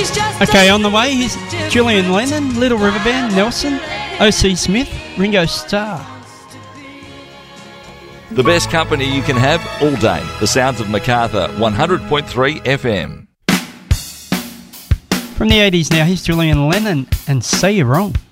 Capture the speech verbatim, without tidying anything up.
Okay, on the way, here's Julian Lennon, Little River Band, Nelson, O C Smith, Ringo Starr. The best company you can have all day. The sounds of Macarthur, one hundred point three F M. From the eighties now, here's Julian Lennon and Say You're Wrong.